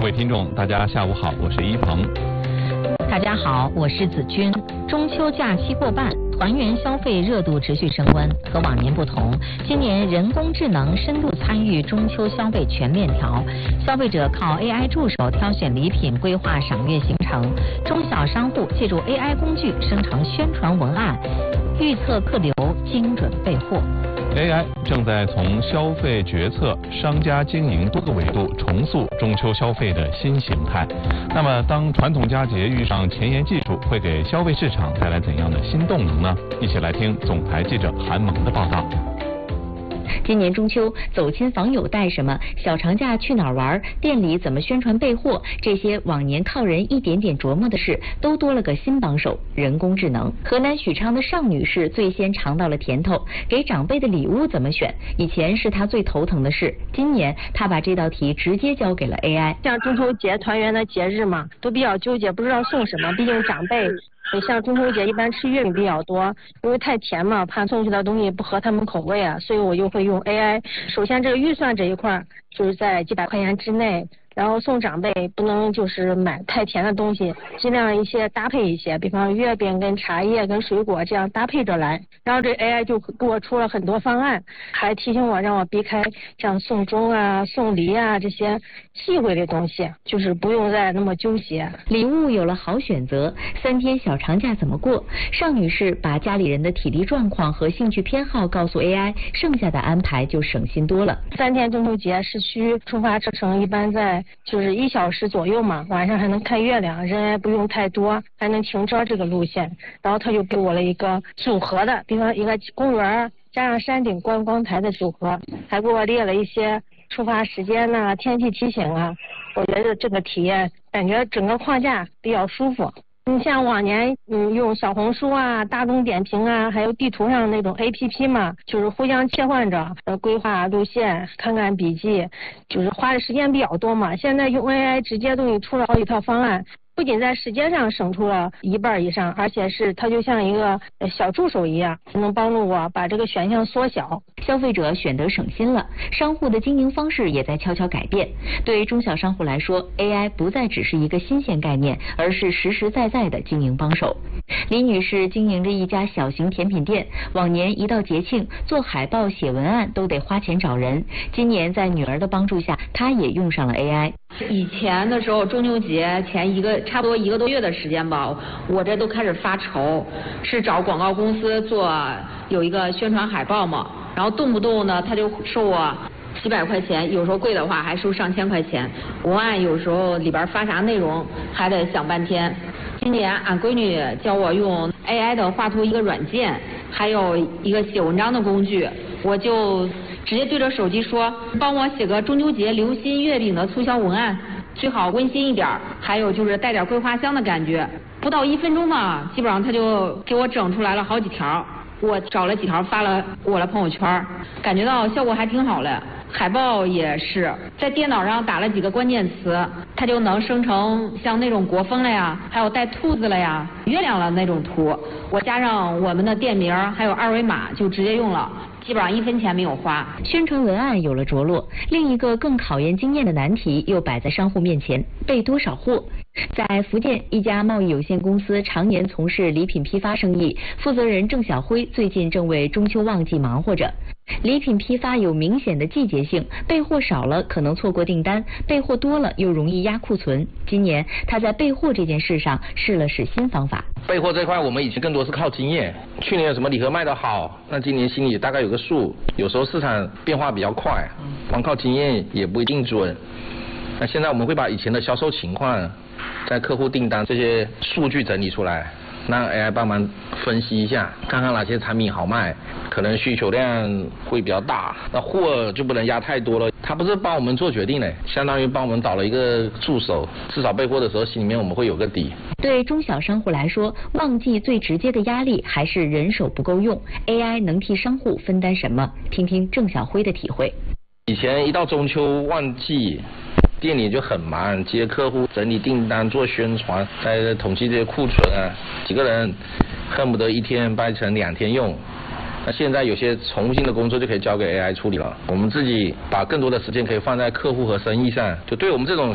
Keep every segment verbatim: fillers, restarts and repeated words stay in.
位听众，大家下午好，我是一鹏。 大家好，我是子君。中秋假期过半，团圆消费热度持续升温。和往年不同，今年人工智能深度参与中秋消费全链条，消费者靠 A I 助手挑选礼品，规划赏月行程。中小商户借助 A I 工具生成宣传文案，预测客流，精准备货。 A I 正在从消费决策、商家经营多个维度重塑中秋消费的新形态。那么，当传统佳节遇上前沿技术，会给消费市场带来怎样的新动能呢？一起来听总台记者韩萌的报道。 今年中秋，走亲访友带什么？小长假去哪儿玩？店里怎么宣传备货？这些往年靠人一点点琢磨的事，都多了个新帮手——人工智能。河南许昌的尚女士最先尝到了甜头，给长辈的礼物怎么选？以前是她最头疼的事，今年她把这道题直接交给了 A I。 像中秋节团圆的节日嘛，都比较纠结，不知道送什么。毕竟长辈。像中秋节一般吃月饼比较多，因为太甜嘛，怕送去的东西不合他们口味啊，所以我就会用 A I。首先这个预算这一块就是在几百块钱之内，然后送长辈不能就是买太甜的东西，尽量一些搭配一些，比方月饼跟茶叶跟水果这样搭配着来。然后这 A I 就给我出了很多方案，还提醒我让我避开像送钟啊、送梨啊这些忌讳的东西，就是不用再那么纠结。 礼物有了好选择，三天小长假怎么过？尚女士把家里人的体力状况和兴趣偏好告诉 A I， 剩下的安排就省心多了。 三天中秋节市区出发车程一般在就是一小时左右嘛，晚上还能看月亮，人也不用太多，还能停车这个路线。然后他就给我了一个组合的，比方一个公园加上山顶观光台的组合，还给我列了一些出发时间呐、啊、天气提醒啊。我觉得这个体验感觉整个框架比较舒服。你像往年嗯用小红书啊、大众点评啊，还有地图上那种 A P P 嘛，就是互相切换着呃规划路线、看看笔记，就是花的时间比较多嘛。现在用 A I 直接都给出了好几套方案。不仅在时间上省出了一半以上，而且是它就像一个小助手一样，能帮助我把这个选项缩小。 消费者选择省心了，商户的经营方式也在悄悄改变。对于中小商户来说 ，A I 不再只是一个新鲜概念，而是实实在在的经营帮手。李女士经营着一家小型甜品店，往年一到节庆，做海报、写文案都得花钱找人。今年在女儿的帮助下，她也用上了 A I。 以前的时候，中秋节前一个差不多一个多月的时间吧，我这都开始发愁，是找广告公司做有一个宣传海报嘛，然后动不动呢他就收我几百块钱，有时候贵的话还收上千块钱。文案有时候里边发啥内容还得想半天。今年俺闺女教我用 A I 的画图一个软件，还有一个写文章的工具，我就直接对着手机说，帮我写个中秋节流心月饼的促销文案，最好温馨一点，还有就是带点桂花香的感觉。不到一分钟呢，基本上他就给我整出来了好几条。我找了几条发了我的朋友圈，感觉到效果还挺好的。海报也是在电脑上打了几个关键词，它就能生成像那种国风了呀，还有带兔子了呀、月亮了那种图。我加上我们的店名还有二维码就直接用了，基本上一分钱没有花。 宣传文案有了着落，另一个更考验经验的难题又摆在商户面前：备多少货？在福建一家贸易有限公司常年从事礼品批发生意，负责人郑小辉最近正为中秋旺季忙活着。礼品批发有明显的季节性，备货少了可能错过订单，备货多了又容易压库存。今年他在备货这件事上试了试新方法。 备货这块我们以前更多是靠经验，去年有什么礼盒卖得好，那今年心里大概有个数。有时候市场变化比较快，光靠经验也不一定准。那现在我们会把以前的销售情况、在客户订单这些数据整理出来，让 A I 帮忙分析一下，看看哪些产品好卖，可能需求量会比较大，那货就不能压太多了。他不是帮我们做决定的，相当于帮我们找了一个助手，至少备货的时候心里面我们会有个底。 对中小商户来说，旺季最直接的压力还是人手不够用。A I 能替商户分担什么？听听郑小辉的体会。 以前一到中秋旺季，店里就很忙，接客户、整理订单、做宣传，再统计这些库存啊，几个人恨不得一天掰成两天用。那现在有些重复性的工作就可以交给 A I 处理了，我们自己把更多的时间可以放在客户和生意上。就对我们这种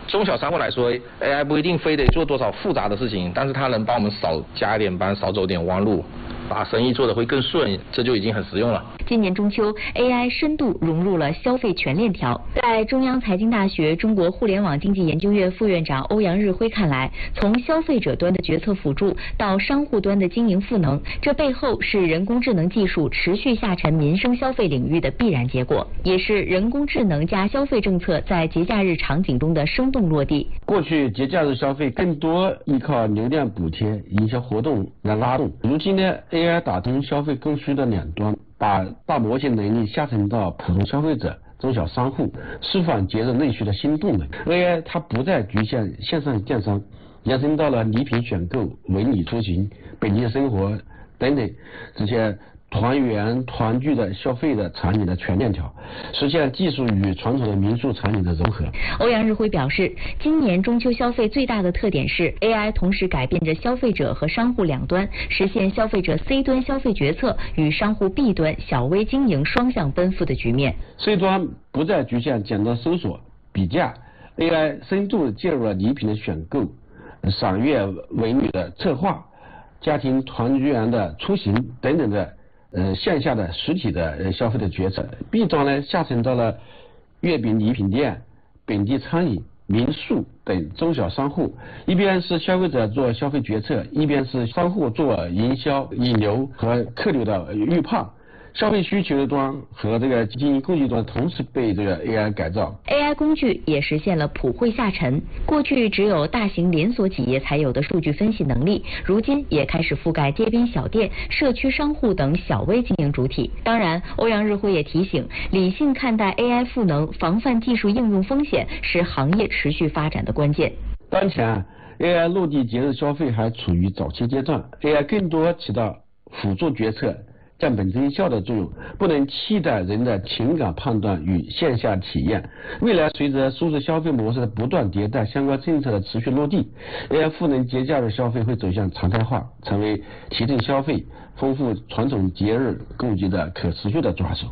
中小商户来说 ，A I 不一定非得做多少复杂的事情，但是它能帮我们少加一点班，少走点弯路，把生意做得会更顺，这就已经很实用了。 今年中秋 ，A I 深度融入了消费全链条。在中央财经大学中国互联网经济研究院副院长欧阳日辉看来，从消费者端的决策辅助到商户端的经营赋能，这背后是人工智能技术持续下沉民生消费领域的必然结果，也是人工智能加消费政策在节假日场景中的生动落地。 过去节假日消费更多依靠流量补贴、营销活动来拉动，如今呢 ，A I 打通消费供需的两端，把大模型能力下沉到普通消费者、中小商户，释放节日内需的新动能。A I 它不再局限线上电商，延伸到了礼品选购、文旅出行、本地生活等等这些团圆团聚的消费的场景的全链条，实现技术与传统的民宿场景的融合。 欧阳日辉表示，今年中秋消费最大的特点是 A I 同时改变着消费者和商户两端，实现消费者 C 端消费决策与商户 B 端小微经营双向奔赴的局面。 C 端不再局限简单搜索比价 ，A I 深度介入了礼品的选购、赏月文旅的策划、家庭团圆的出行等等的。呃，线下的实体的呃消费的决策 ，B 端呢下沉到了月饼礼品店、本地餐饮、民宿等中小商户，一边是消费者做消费决策，一边是商户做营销、引流和客流的预判。消费需求端和这个经营工具端同时被这个 A I 改造。 A I 工具也实现了普惠下沉，过去只有大型连锁企业才有的数据分析能力，如今也开始覆盖街边小店、社区商户等小微经营主体。当然，欧阳日辉也提醒，理性看待 A I 赋能，防范技术应用风险，是行业持续发展的关键。 当前 A I 落地节日消费还处于早期阶段 ，A I 更多起到辅助决策、降本增效的作用，不能替代人的情感判断与线下体验。未来随着数字消费模式的不断迭代，相关政策的持续落地 ，A I 赋能节假日消费会走向常态化，成为提振消费、丰富传统节日供给的可持续的抓手。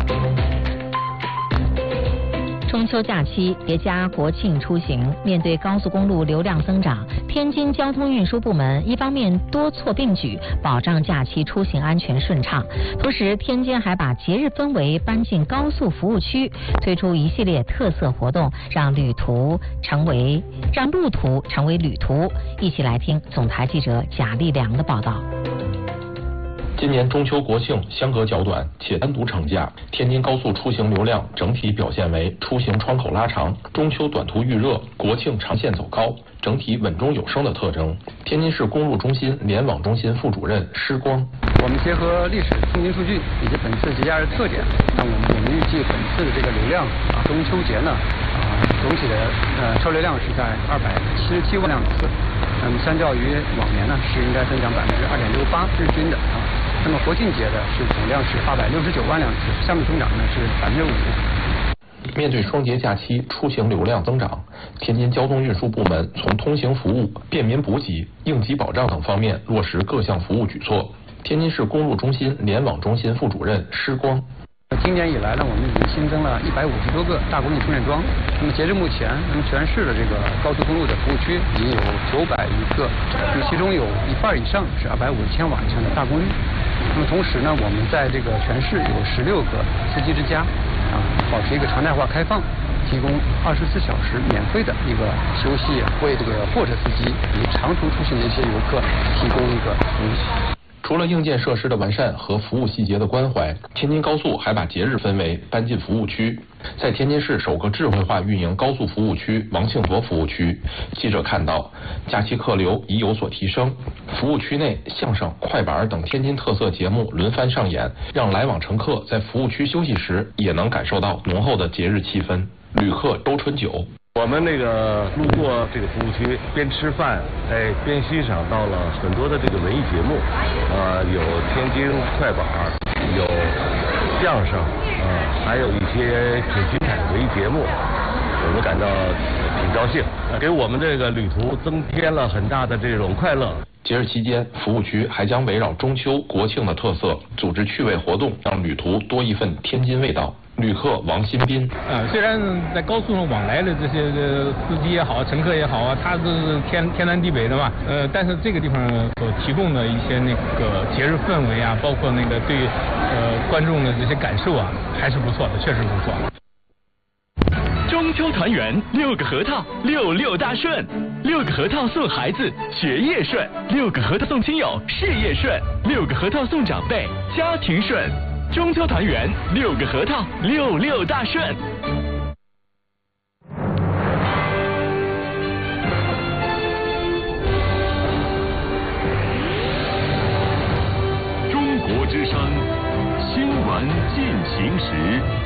中秋假期叠加国庆出行，面对高速公路流量增长，天津交通运输部门一方面多措并举，保障假期出行安全顺畅，同时天津还把节日氛围搬进高速服务区，推出一系列特色活动，让旅途成为让路途成为旅途。一起来听总台记者贾立良的报道。 今年中秋国庆相隔较短，且单独长假，天津高速出行流量整体表现为出行窗口拉长，中秋短途预热，国庆长线走高，整体稳中有升的特征。天津市公路中心联网中心副主任施光： 我们结合历史通勤数据以及本次节假日特点，那我们我们预计本次的这个流量啊，中秋节呢啊，总体的呃车流量是在二百七十七万辆次，那么相较于往年呢是应该增长百分之二点六八日均的啊。那么国庆节的是总量是八百六十九万辆次，相对增长呢是百分之五。 面对双节假期出行流量增长，天津交通运输部门从通行服务、便民补给、应急保障等方面落实各项服务举措。天津市公路中心联网中心副主任施光： 今年以来呢，我们已经新增了一百五十多个大功率充电桩。那么截至目前，那么全市的这个高速公路的服务区已经有九百余个，那么其中有一半以上是二百五十千瓦以上的大功率。那么同时呢，我们在这个全市有十六个司机之家，啊，保持一个常态化开放，提供二十四小时免费的一个休息，为这个货车司机以及长途出行的一些游客提供一个服务。 除了硬件设施的完善和服务细节的关怀，天津高速还把节日氛围搬进服务区。在天津市首个智慧化运营高速服务区王庆铎服务区，记者看到假期客流已有所提升，服务区内相声、快板等天津特色节目轮番上演，让来往乘客在服务区休息时也能感受到浓厚的节日气氛。旅客周春九： 我们那个路过这个服务区，边吃饭，哎，边欣赏到了很多的这个文艺节目，呃，有天津快板，有相声，呃，还有一些挺精彩的文艺节目。 我们感到挺高兴，给我们这个旅途增添了很大的这种快乐。 节日期间，服务区还将围绕中秋、国庆的特色，组织趣味活动，让旅途多一份天津味道。旅客王新斌， 呃，虽然在高速上往来的这些司机也好，乘客也好啊，他都是天天南地北的嘛，呃，但是这个地方所提供的一些那个节日氛围啊，包括那个对呃观众的这些感受啊，还是不错的，确实不错。 中秋团圆，六个核桃，六六大顺。六个核桃送孩子，学业顺；六个核桃送亲友，事业顺；六个核桃送长辈，家庭顺。中秋团圆，六个核桃，六六大顺。 中国之声，新闻进行时。